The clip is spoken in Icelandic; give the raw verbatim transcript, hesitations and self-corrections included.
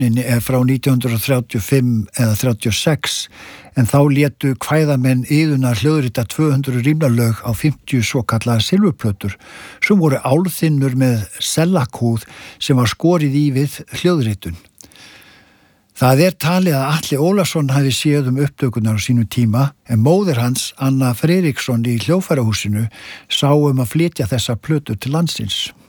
er frá nítján hundruð þrjátíu og fimm eða þrjátíu og sex en þá létu kvæðamenn Iðunnar hljóðrita tvö hundruð rímnalög á fimmtíu svokallaðar silfurplötur sem voru álþynnur með sellakúð sem var skorið í við hljóðritun. Það er talið að Atli Ólafsson hafi séð um upptökunar á sínum tíma en móðir hans, Anna Friðriksson í hljóðfærahúsinu, sá um að flytja þessa plötur til landsins.